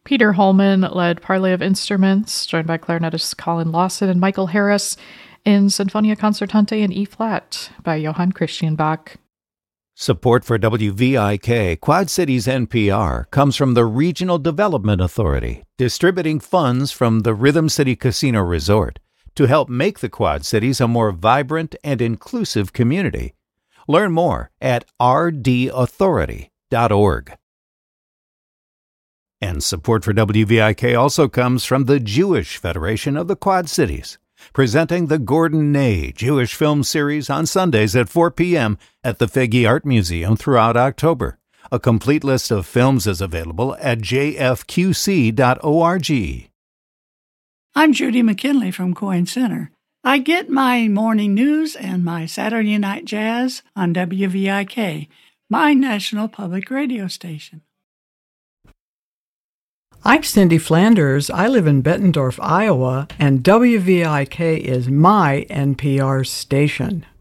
Peter Holman led Parley of Instruments, joined by clarinetist Colin Lawson and Michael Harris in Sinfonia Concertante in E-flat by Johann Christian Bach. Support for WVIK Quad Cities NPR comes from the Regional Development Authority, distributing funds from the Rhythm City Casino Resort to help make the Quad Cities a more vibrant and inclusive community. Learn more at rdauthority.org. And support for WVIK also comes from the Jewish Federation of the Quad Cities, presenting the Gordon Ney Jewish Film Series on Sundays at 4 p.m. at the Fege Art Museum throughout October. A complete list of films is available at jfqc.org. I'm Judy McKinley from Coyne Center. I get my morning news and my Saturday night jazz on WVIK, my national public radio station. I'm Cindy Flanders. I live in Bettendorf, Iowa, and WVIK is my NPR station.